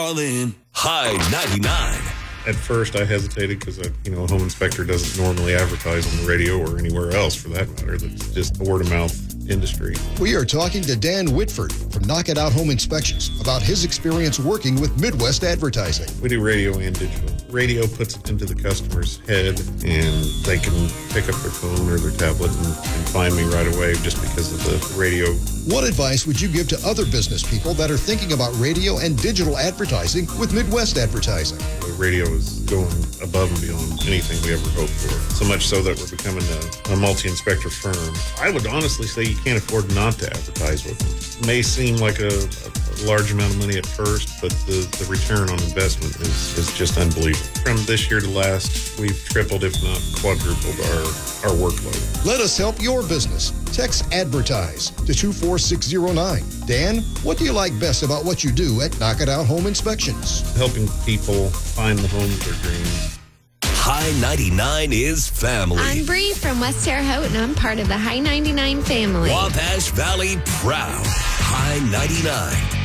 All in High 99. At first, I hesitated because, a home inspector doesn't normally advertise on the radio or anywhere else, for that matter. That's just a word-of-mouth industry. We are talking to Dan Whitford from Knock It Out Home Inspections about his experience working with Midwest Advertising. We do radio and digital. Radio puts it into the customer's head, and they can pick up their phone or their tablet and find me right away just because of the radio. What advice would you give to other business people that are thinking about radio and digital advertising with Midwest Advertising? The radio is going above and beyond anything we ever hoped for. So much so that we're becoming a multi-inspector firm. I would honestly say you can't afford not to advertise with them. It may seem like a large amount of money at first, but the return on investment is just unbelievable. From this year to last, we've tripled, if not quadrupled, our workload. Let us help your business. Text ADVERTISE to 24609. Dan, what do you like best about what you do at Knock It Out Home Inspections? Helping people find the home of their dreams. High 99 is family. I'm Bree from West Terre Haute, and I'm part of the High 99 family. Wabash Valley proud. High 99.